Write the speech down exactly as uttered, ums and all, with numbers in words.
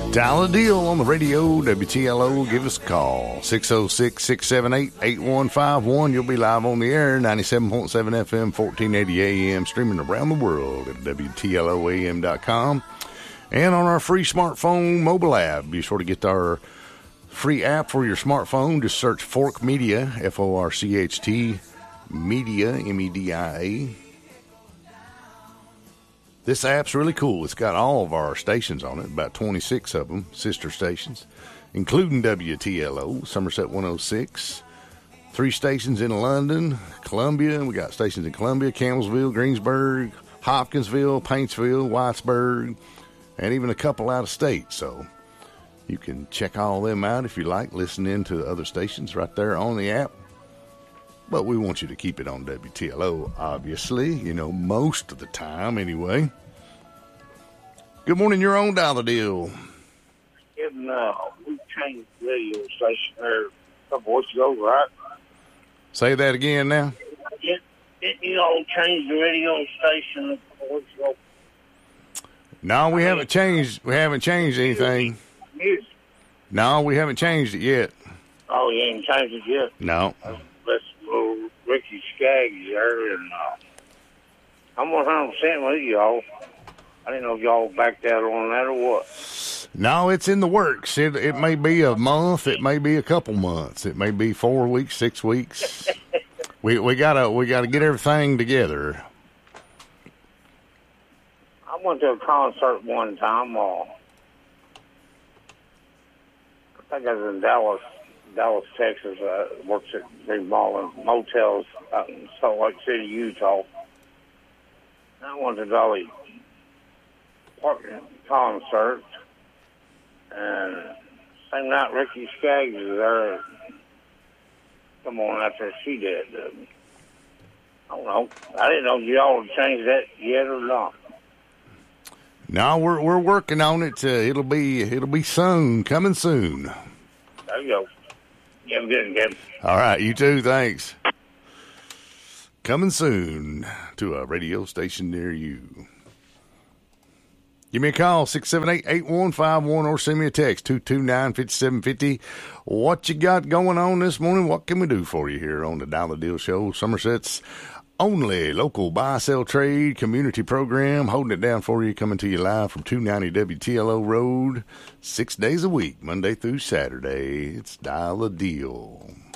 Dial a deal on the radio, W T L O. Give us a call, six oh six, six seven eight, eight one five one. You'll be live on the air, ninety-seven point seven F M, fourteen eighty A M, streaming around the world at W T L O A M dot com. And on our free smartphone mobile app. Be sure to get our free app for your smartphone. Just search Fork Media, F O R C H T, Media, M E D I A. This app's really cool. It's got all of our stations on it, about twenty-six of them, sister stations, including W T L O, Somerset one oh six, three stations in London, Columbia. We got stations in Columbia, Campbellsville, Greensburg, Hopkinsville, Paintsville, Whitesburg, and even a couple out of state. So you can check all them out if you like, listening to other stations right there on the app. But we want you to keep it on W T L O, obviously, you know, most of the time anyway. Good morning, you're on Dial the Deal. And, uh, we changed the radio station there a couple weeks ago, right? Say that again now. It, it, you all changed the radio station a couple weeks ago. No, we I haven't mean, changed. We haven't changed anything. Music. No, we haven't changed it yet. Oh, you ain't changed it yet? No. Uh, Let's go Ricky Skaggs there, and uh, I'm one hundred percent with y'all. I didn't know if y'all backed out on that or what. No, it's in the works. It it may be a month. It may be a couple months. It may be four weeks, six weeks. we we gotta we gotta get everything together. I went to a concert one time. Uh, I think I was in Dallas. Dallas, Texas, uh, works at big mall and motels out in Salt Lake City, Utah. I went to Dolly Parton concert, and same night Ricky Skaggs was there. Come on, after she did. Uh, I don't know. I didn't know if y'all had changed that yet or not. No, we're we're working on it. Uh, it'll be it'll be soon, coming soon. There you go. You have a good one, Kevin. All right, you too. Thanks. Coming soon to a radio station near you. Give me a call, six seven eight, eight one five one, or send me a text, two two nine, five seven five zero. What you got going on this morning? What can we do for you here on the Dial the Deal Show? Somerset's only local buy-sell trade community program, holding it down for you, coming to you live from two ninety W T L O Road, six days a week, Monday through Saturday. It's Dial the Deal.